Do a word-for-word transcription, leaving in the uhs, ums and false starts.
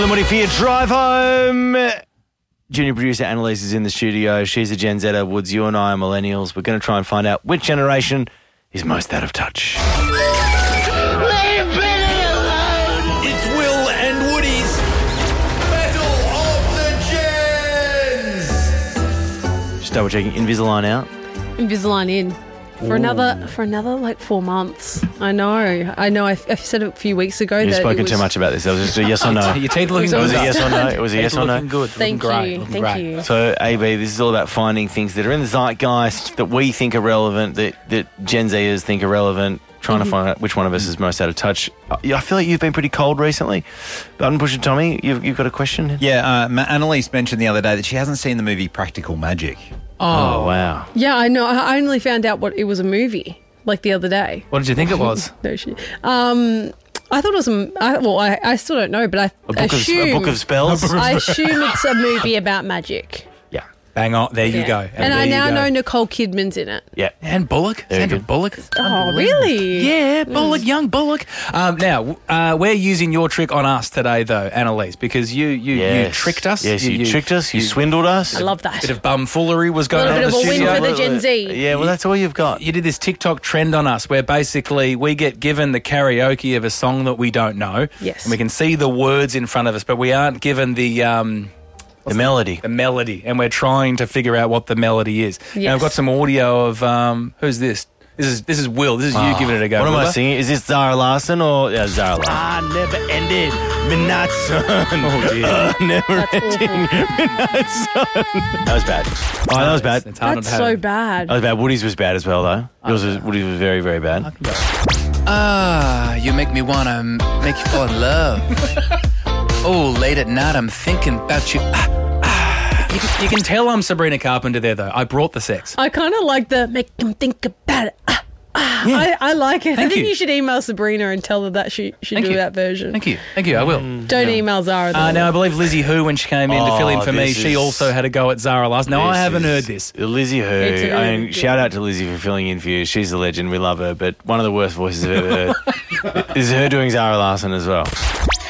Money for your drive home. Junior producer Annalise is in the studio. She's a Gen Zer. Woods, you and I are millennials. We're going to try and find out which generation is most out of touch. Leave Billy alone! It's Will and Woody's Battle of the Gens. Just double checking. Invisalign out. Invisalign in. For another, for another like four months. I know, I know. I, I said it a few weeks ago. You've that spoken it was, too much about this. It was just a yes or no. Your teeth looking It good. was a yes or no. It was a yes or no. Looking good. Thank looking great. you, Looking thank great. you. So, A B, this is all about finding things that are in the zeitgeist that we think are relevant, that, that Gen Zers think are relevant, trying Mm-hmm. to find out which one of us is most out of touch. I I feel like you've been pretty cold recently. Button Pusher Tommy, you've, you've got a question? Yeah, uh, Ma- Annalise mentioned the other day that she hasn't seen the movie Practical Magic. Oh, wow. Yeah, I know. I only found out what it was a movie like the other day. What did you think it was? No shit. Um, I thought it was a. I, well, I, I still don't know, but I A book, of, assume a book of spells? I assume it's a movie about magic. Yeah. Bang on. There you Yeah. go. And, I there now you go. know Nicole Kidman's in it. Yeah. And Bullock. Very Sandra good. Bullock. Oh, really? Yeah, Bullock, young Bullock. Um, now, uh, we're using your trick on us today, though, Annalise, because you you, Yes. you tricked us. Yes, you, tricked us. You, swindled us. I love that. bit of bumfoolery was going Little on bit in of the a win studio. for the Gen Z. Yeah, well, that's all you've got. You did this TikTok trend on us where basically we get given the karaoke of a song that we don't know. Yes. And we can see the words in front of us, but we aren't given the... Um, The melody. the melody, and we're trying to figure out what the melody is. Now, Yes. I've got some audio of... Um, who's this? This is this is Will. This is you giving it a go. What am I Willa. singing? Is this Zara Larson or yeah, Zara Larson? I never ended midnight sun. Oh, dear. Uh, never That's ending awful. midnight sun. That was bad. Oh, that was bad. It's hard That's not to so have- bad. That was bad. Woody's was bad as well, though. Yours was, Woody's was very, very bad. Ah, you make me wanna make you fall in love. Oh, late at night I'm thinking about you. Ah, You can, you can tell I'm Sabrina Carpenter there, though. I brought the sex. I kind of like the make him think about it. Ah, ah. I, I like it. I Thank think you. you should email Sabrina and tell her that she should Thank do you. that version. Thank you. Thank you. I will. Don't email Zara. Though. Uh, now, I believe Lizzie Who, when she came in to fill in Oh, for me, this she is- also had a go at Zara last. Now, I This haven't is- heard this. Lizzie Who. It's a- I mean, yeah. shout out to Lizzie for filling in for you. She's a legend. We love her. But one of the worst voices I've ever heard is her doing Zara Larson as well.